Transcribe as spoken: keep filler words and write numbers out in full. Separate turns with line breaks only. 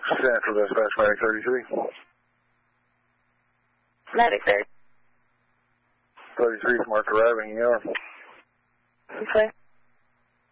Central Dispatch, Medic thirty-three.
Medic thirty.
thirty-three, marked arriving, E R.
Okay.